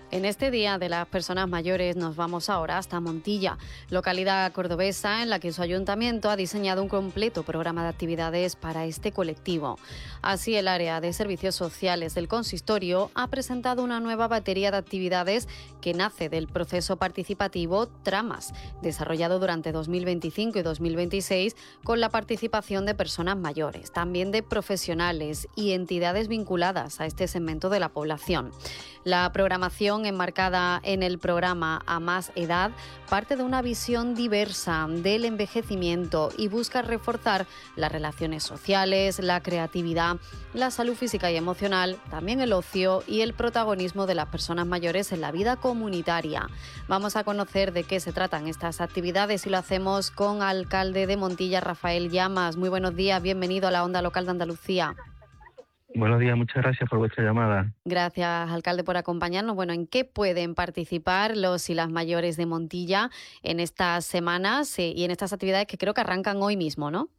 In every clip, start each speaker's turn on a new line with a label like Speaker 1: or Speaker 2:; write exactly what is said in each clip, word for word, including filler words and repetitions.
Speaker 1: En este Día de las Personas Mayores nos vamos ahora hasta Montilla, localidad cordobesa en la que su ayuntamiento ha diseñado un completo programa de actividades para este colectivo. Así, el área de servicios sociales del consistorio ha presentado una nueva batería de actividades que nace del proceso participativo Tramas, desarrollado durante dos mil veinticinco y dos mil veintiséis con la participación de personas mayores, también de profesionales y entidades vinculadas a este segmento de la población. La programación enmarcada en el programa A Más Edad parte de una visión diversa del envejecimiento y busca reforzar las relaciones sociales, la creatividad, la salud física y emocional, también el ocio y el protagonismo de las personas mayores en la vida comunitaria. Vamos a conocer de qué se tratan estas actividades y lo hacemos con alcalde de Montilla, Rafael Llamas. Muy buenos días, bienvenido a la Onda Local de Andalucía.
Speaker 2: Buenos días, muchas gracias por vuestra llamada.
Speaker 1: Gracias, alcalde, por acompañarnos. Bueno, ¿en qué pueden participar los y las mayores de Montilla en estas semanas y en estas actividades que creo que arrancan hoy mismo, no?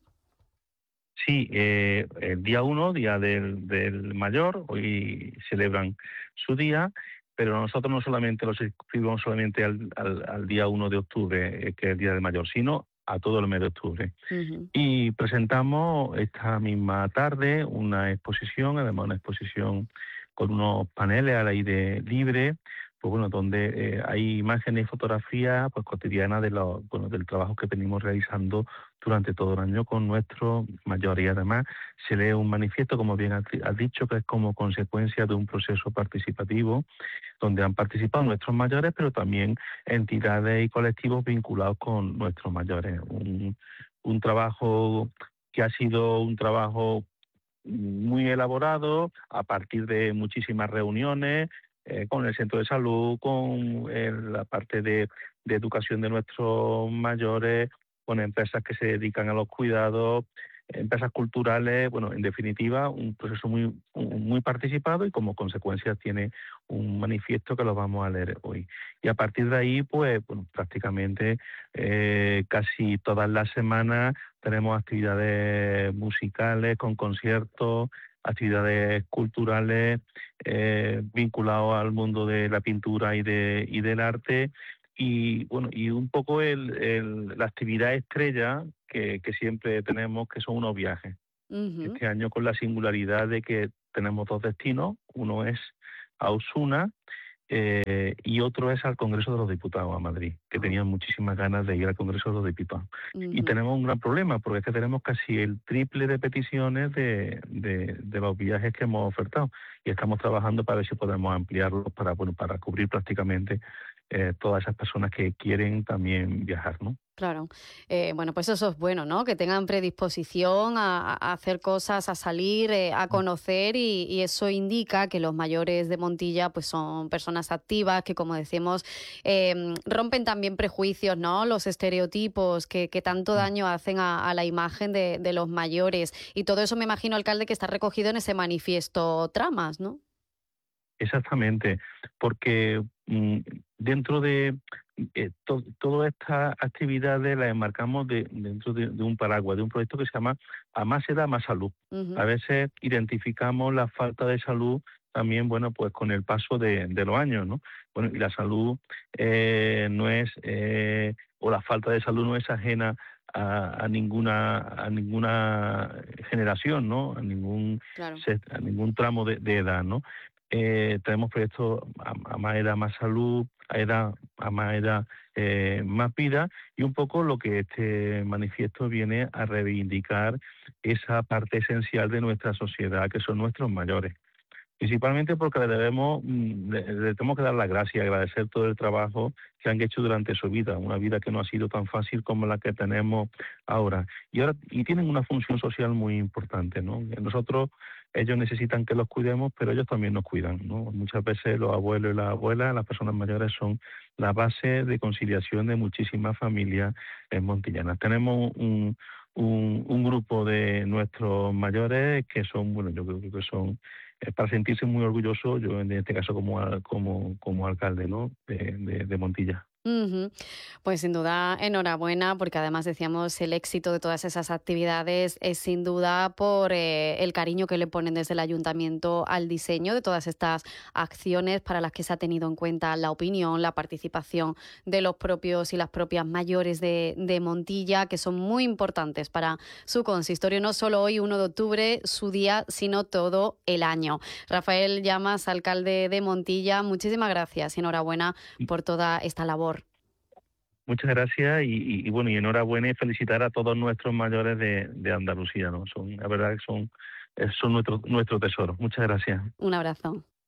Speaker 2: Sí, eh, el día uno, Día del, del Mayor, hoy celebran su día, pero nosotros no solamente lo circunscribimos solamente al, al, al día uno de octubre, eh, que es el Día del Mayor, sino a todo el mes de octubre.
Speaker 1: Uh-huh.
Speaker 2: Y presentamos esta misma tarde una exposición, además una exposición con unos paneles al aire libre, pues bueno, donde eh, hay imágenes y fotografías pues cotidianas de los, bueno, del trabajo que venimos realizando durante todo el año con nuestros mayores. Y además se lee un manifiesto, como bien has dicho, que es como consecuencia de un proceso participativo donde han participado nuestros mayores, pero también entidades y colectivos vinculados con nuestros mayores. Un, un trabajo que ha sido un trabajo muy elaborado a partir de muchísimas reuniones eh, con el centro de salud, con eh, la parte de, de educación de nuestros mayores, con empresas que se dedican a los cuidados, empresas culturales, bueno, en definitiva, un proceso muy muy participado y como consecuencia tiene un manifiesto que lo vamos a leer hoy. Y a partir de ahí, pues, bueno, prácticamente eh, casi todas las semanas tenemos actividades musicales con conciertos, actividades culturales eh, vinculados al mundo de la pintura y de y del arte. Y bueno, y un poco el, el, la actividad estrella que, que siempre tenemos, que son unos viajes.
Speaker 1: Uh-huh.
Speaker 2: Este año con la singularidad de que tenemos dos destinos, uno es a Osuna eh, y otro es al Congreso de los Diputados, a Madrid, que tenían muchísimas ganas de ir al Congreso de los Diputados.
Speaker 1: Uh-huh.
Speaker 2: Y tenemos un gran problema, porque es que tenemos casi el triple de peticiones de, de, de los viajes que hemos ofertado. Y estamos trabajando para ver si podemos ampliarlos para, bueno, para cubrir prácticamente eh, todas esas personas que quieren también viajar, ¿no?
Speaker 1: Claro. Eh, bueno, pues eso es bueno, ¿no? Que tengan predisposición a, a hacer cosas, a salir, eh, a conocer y, y eso indica que los mayores de Montilla pues son personas activas que, como decimos, eh, rompen también prejuicios, ¿no? Los estereotipos que, que tanto daño hacen a, a la imagen de, de los mayores. Y todo eso me imagino, alcalde, que está recogido en ese manifiesto Tramas, ¿no?
Speaker 2: Exactamente, porque mm, dentro de eh, to, todas estas actividades las enmarcamos de, dentro de, de un paraguas, de un proyecto que se llama A Más Edad, Más Salud.
Speaker 1: Uh-huh.
Speaker 2: A veces identificamos la falta de salud también, bueno, pues con el paso de, de los años, ¿no? Bueno, y la salud eh, no es, eh, o la falta de salud no es ajena a, a ninguna a ninguna generación, ¿no? A ningún
Speaker 1: Claro.
Speaker 2: a ningún tramo de, de edad, ¿no? Eh, tenemos proyectos a, a más edad, más salud, a edad, a más edad, eh, más vida, y un poco lo que este manifiesto viene a reivindicar esa parte esencial de nuestra sociedad, que son nuestros mayores. Principalmente porque le debemos, le, le tenemos que dar las gracias y agradecer todo el trabajo que han hecho durante su vida, una vida que no ha sido tan fácil como la que tenemos ahora. Y ahora y tienen una función social muy importante, ¿no? Nosotros, ellos necesitan que los cuidemos, pero ellos también nos cuidan, ¿no? Muchas veces los abuelos y las abuelas, las personas mayores, son la base de conciliación de muchísimas familias en montillanas. Tenemos un, un, un grupo de nuestros mayores que son, bueno, yo creo que son eh, para sentirse muy orgulloso, yo en este caso como como como alcalde, ¿no? de, de, de Montilla.
Speaker 1: Ujú. Pues sin duda, enhorabuena, porque además decíamos el éxito de todas esas actividades es sin duda por eh, el cariño que le ponen desde el ayuntamiento al diseño de todas estas acciones para las que se ha tenido en cuenta la opinión, la participación de los propios y las propias mayores de, de Montilla, que son muy importantes para su consistorio, no solo hoy, uno de octubre, su día, sino todo el año. Rafael Llamas, alcalde de Montilla, muchísimas gracias y enhorabuena por toda esta labor.
Speaker 2: Muchas gracias y, y, y bueno, y enhorabuena y felicitar a todos nuestros mayores de, de Andalucía, ¿no? Son, la verdad que son, son nuestro, nuestro tesoro. Muchas gracias.
Speaker 1: Un abrazo.